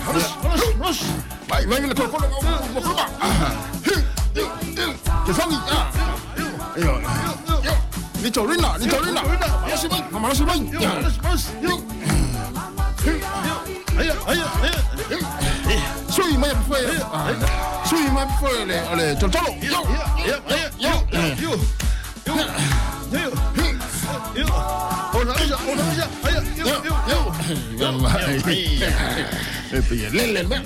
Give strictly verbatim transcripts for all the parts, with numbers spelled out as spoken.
Halas, halas, halas. Vai, vai le kokolo mo kuma. Te fangi. Yo. Yo. Ni torina, ni torina. Halas vai, halas vai. Halas, halas. Yo. Aya, aya, aya. Sui mai foi. Sui mai foi le le totolo. Yo. Yo, yo, yo. Yo. Yo. Yo. Ona ja, ona ja. Aya, yo, yo, yo. Eh, lele, me.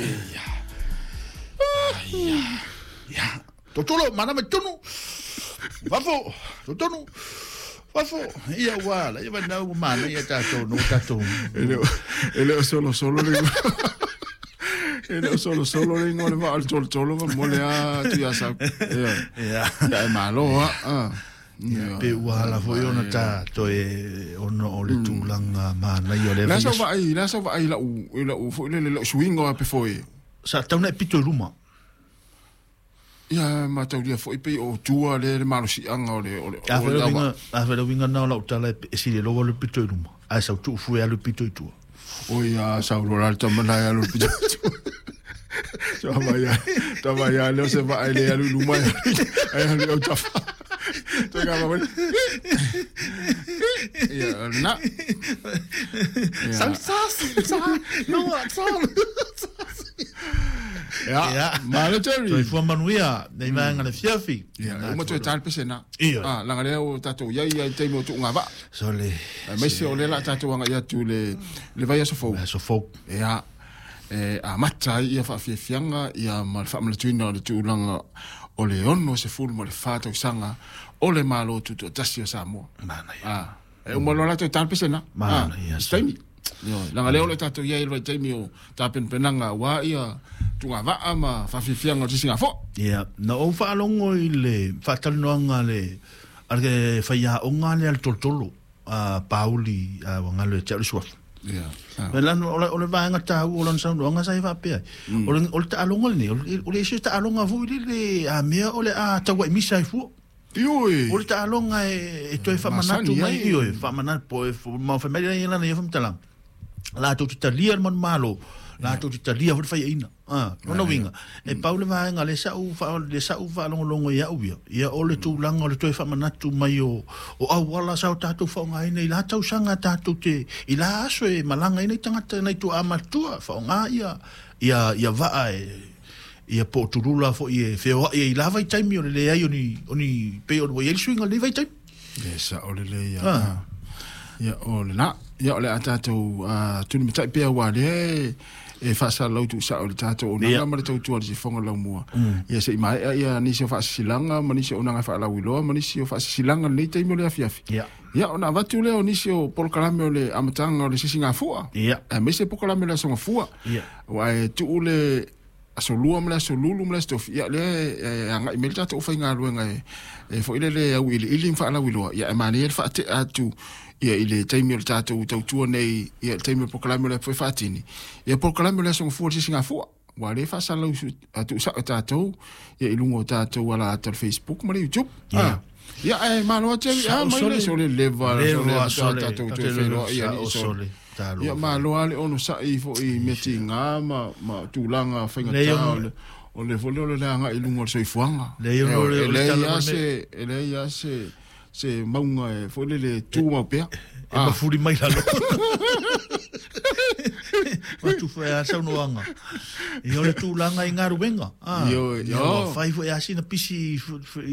Ya. Ya. Totolo mana me tonu. Vafo, totonu. Vafo. Ia wala, ia na mana ia tato, no tato. Ele ele solo solo le. Ele solo solo le ngole va al tolo tolo va mole a tu ya sa. Ya. Ya. Ya malo ah. Ya, pe wala foi ona ta to e ono o le tulanga mana yo le. La sa va ai, la sa va ai la u la u foi le le swing o pe foi. Sa tauna pito luma. Ya ma tau dia foi pe o tua le le malo si anga o le o le. A vera winga, a vera winga na la utala e si le logo le pito luma. A sa tu foi a le pito tu. O ya sa lo la ta mana ya le pito. Tava ya, tava ya le se va ai le ya luma. Ai le o tafa. Tengah apa ni? Ya, nak. Salsa, salsa, no, salsa. Ya, malu ceri. So ifu manuia, nei mai ngana fiafi. Ya, uma tu tal pesena. Iya. Ah, langale o tatu ya ya te mo tu ngaba. So le. Mai se ole la tatu nga ya tu le le vai so fo. So fo. Ya. Eh, a mata ia fa fianga ia mal fa mal tu no tu langa o le ono se fulu mo le fata sanga o le malo tu tu tasio samo mana ya ah e o malo la tu tal pesena mana ya stemi yo langa leo le tatu ia ile temi o tapen penanga wa ia tu ngava ama fa fianga tu singa fo ya no o fa longo ile fa tal no nga le arge fa ya o nga le al toltolo a pauli a nga le tau swaf ya Melan ole ole va nga tau ole sa no nga sa va pe ole ole ta alonga ni ole se ta alonga fu le a me ole a ta wa mi sa fu yo ole ta alonga e to fa manatu mai yo fa manat po ma fa me ina ni fa mtala la to ta lier man malo la to ta lier fa ina ah no winga e paule va nga le sa u fa le sa u fa longo longo ya u ya ole tu langa ole to fa manatu mai o o a wala sa ta tu fa nga ina la tau sanga ta tu te ila so e malanga ina tanga nei tu amatua fa nga ia ia ia va e ia po tu rula fo ia fe o ia la vai taimi ole le ai oni oni pe o ia swinga le vai taimi esa ole le ia ia ole na ia ole ata tu tu ni tai pe wa le e fa sa lo tu sa o tato o na ma tu tu si fonga lo mo ia se mai ia ni se fa silanga ma ni se ona fa la wilo ma ni se fa silanga ni te mo le afiafi ia ia ona va tu le o ni se o por kalame o le amatanga o le singa fua ia e me se por kalame le so fua ia wa e tu le aso lua mla so lulu mla stof ia le anga email tato fa nga lo nga e fo ile le au ile ile fa la wilo ia ma ni fa te atu ia ile taimi o tatou tau tua nei ia taimi o proklame le foi fatini ia proklame le son fuo singa fuo wa le fa sala atu sa tatou ia ilungo tatou ala ata Facebook ma YouTube ah ia e malo te ah ma le sole leva sole tatou tu fero ia sole ia ma lo ale ono sa i fo i metinga ma ma tulanga fenga tau o le vole le anga ilungo so i fuanga le le le se le ya se se maunga e foi le tu ma pe e ma furi mai la ma tu foi a sa noanga e ole tu langa i ngaru venga ah yo yo fai foi asina pisi